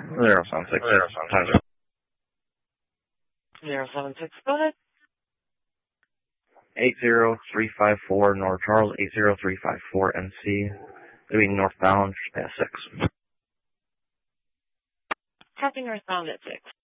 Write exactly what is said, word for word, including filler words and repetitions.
Zero seven six. Zero seven six. Zero seven six. Go ahead. Eight zero three five four North Charles. Eight zero three five four N C. Maybe northbound past six. Copy northbound at six.